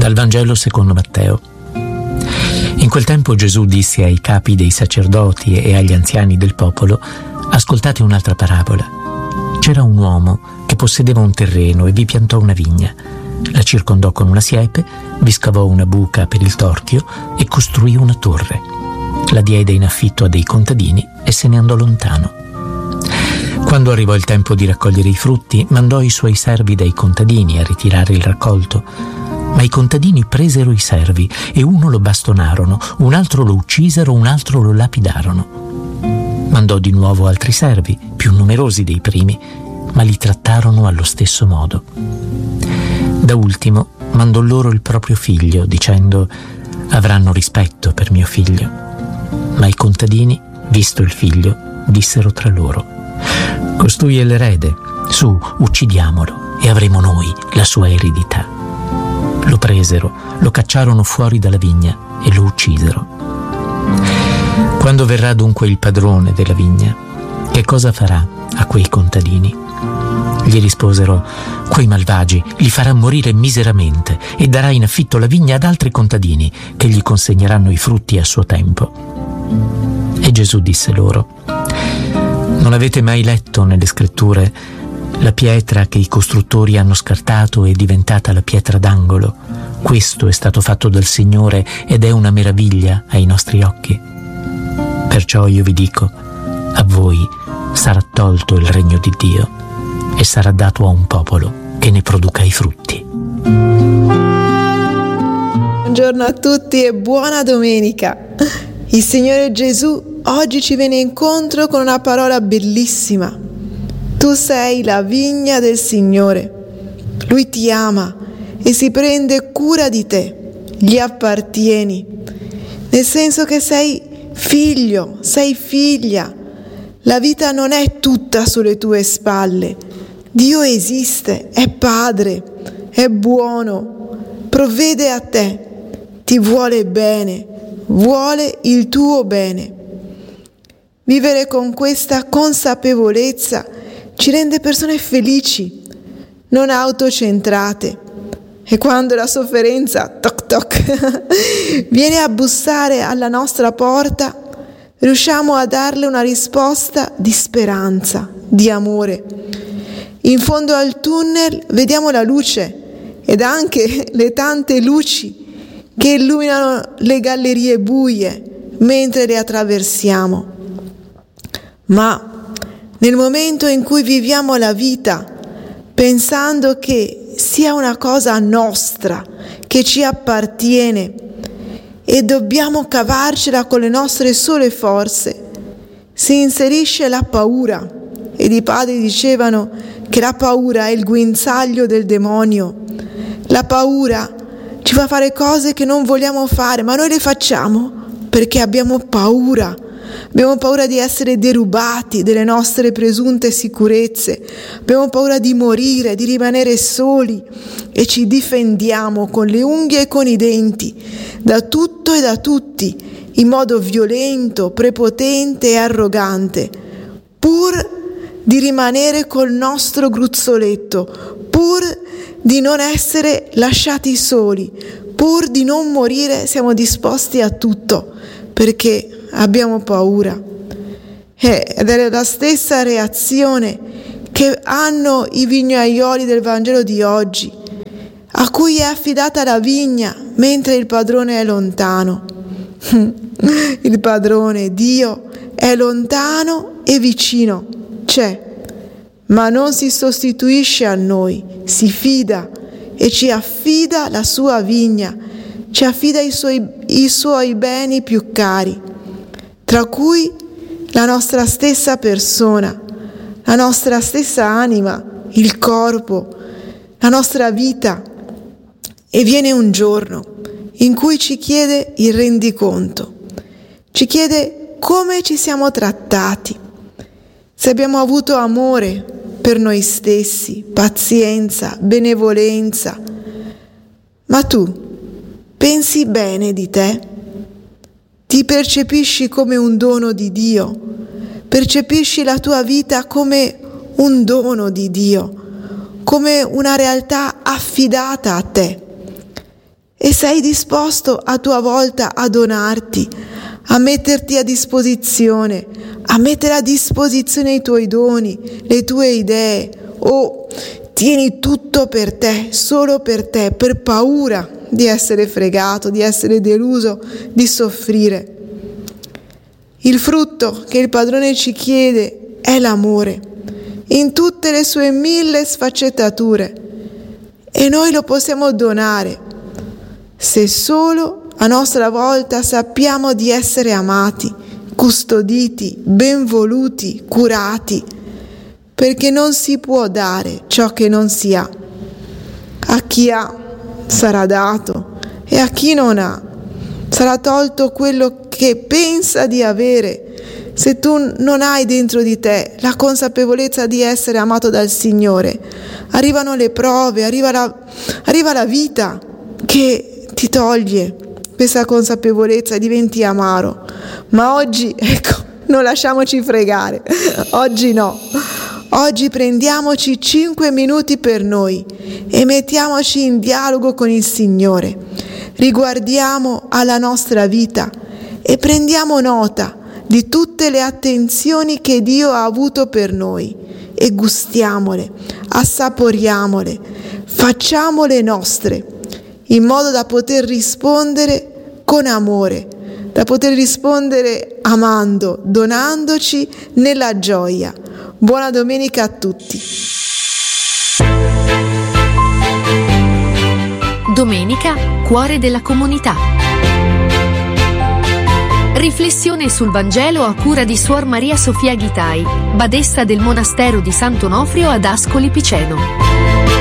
Dal Vangelo secondo Matteo. In quel tempo Gesù disse ai capi dei sacerdoti e agli anziani del popolo: ascoltate un'altra parabola. C'era un uomo che possedeva un terreno e vi piantò una vigna. La circondò con una siepe, vi scavò una buca per il torchio e costruì una torre. La diede in affitto a dei contadini e se ne andò lontano. Quando arrivò il tempo di raccogliere i frutti, mandò i suoi servi dai contadini a ritirare il raccolto. Ma i contadini presero i servi e uno lo bastonarono, un altro lo uccisero, un altro lo lapidarono. Mandò di nuovo altri servi, più numerosi dei primi, ma li trattarono allo stesso modo. Da ultimo mandò loro il proprio figlio, dicendo: avranno rispetto per mio figlio. Ma i contadini, visto il figlio, dissero tra loro: costui è l'erede, su, uccidiamolo e avremo noi la sua eredità. Lo presero, lo cacciarono fuori dalla vigna e lo uccisero. Quando verrà dunque il padrone della vigna, che cosa farà a quei contadini? Gli risposero: quei malvagi li farà morire miseramente e darà in affitto la vigna ad altri contadini che gli consegneranno i frutti a suo tempo. E Gesù disse loro: non avete mai letto nelle scritture: la pietra che i costruttori hanno scartato è diventata la pietra d'angolo. Questo è stato fatto dal Signore ed è una meraviglia ai nostri occhi. Perciò io vi dico: a voi sarà tolto il regno di Dio e sarà dato a un popolo che ne produca i frutti. Buongiorno a tutti e buona domenica. Il Signore Gesù oggi ci viene incontro con una parola bellissima. Tu sei la vigna del Signore. Lui ti ama e si prende cura di te. Gli appartieni, nel senso che sei figlio, sei figlia. La vita non è tutta sulle tue spalle. Dio esiste, è Padre, è buono, provvede a te, ti vuole bene, vuole il tuo bene. Vivere con questa consapevolezza ci rende persone felici, non autocentrate. E quando la sofferenza, toc toc, viene a bussare alla nostra porta, riusciamo a darle una risposta di speranza, di amore. In fondo al tunnel vediamo la luce ed anche le tante luci che illuminano le gallerie buie mentre le attraversiamo. Ma nel momento in cui viviamo la vita pensando che sia una cosa nostra, che ci appartiene e dobbiamo cavarcela con le nostre sole forze, si inserisce la paura. Ed i padri dicevano che la paura è il guinzaglio del demonio. La paura ci fa fare cose che non vogliamo fare, ma noi le facciamo perché abbiamo paura. Abbiamo paura di essere derubati delle nostre presunte sicurezze. Abbiamo paura di morire, di rimanere soli e ci difendiamo con le unghie e con i denti da tutto e da tutti in modo violento, prepotente e arrogante, pur di rimanere col nostro gruzzoletto, pur di non essere lasciati soli, pur di non morire, siamo disposti a tutto perché abbiamo paura. Ed è la stessa reazione che hanno i vignaioli del Vangelo di oggi, a cui è affidata la vigna mentre il padrone è lontano. Il padrone, Dio, è lontano e vicino, c'è, ma non si sostituisce a noi, si fida e ci affida la sua vigna, ci affida i suoi beni più cari, tra cui la nostra stessa persona, la nostra stessa anima, il corpo, la nostra vita. E viene un giorno in cui ci chiede il rendiconto, ci chiede come ci siamo trattati, se abbiamo avuto amore per noi stessi, pazienza, benevolenza. Ma tu pensi bene di te? Ti percepisci come un dono di Dio? Percepisci la tua vita come un dono di Dio, come una realtà affidata a te? e sei disposto a tua volta a donarti, a metterti a disposizione, a mettere a disposizione i tuoi doni, le tue idee, o tieni tutto per te, solo per te, per paura di essere fregato, di essere deluso, di soffrire. Il frutto che il Padrone ci chiede è l'amore, in tutte le sue 1000 sfaccettature, e noi lo possiamo donare se solo a nostra volta sappiamo di essere amati, custoditi, benvoluti, curati, perché non si può dare ciò che non si ha. A chi ha sarà dato e a chi non ha sarà tolto quello che pensa di avere. Se tu non hai dentro di te la consapevolezza di essere amato dal Signore, arrivano le prove, arriva la vita che ti toglie questa consapevolezza e diventi amaro. Ma oggi, non lasciamoci fregare, oggi no. Oggi prendiamoci 5 minuti per noi e mettiamoci in dialogo con il Signore. Riguardiamo alla nostra vita e prendiamo nota di tutte le attenzioni che Dio ha avuto per noi e gustiamole, assaporiamole, facciamole nostre, in modo da poter rispondere con amore, da poter rispondere amando, donandoci nella gioia. Buona domenica a tutti. Domenica, cuore della comunità. Riflessione sul Vangelo a cura di Suor Maria Sofia Ghitai, badessa del monastero di Sant'Onofrio ad Ascoli Piceno.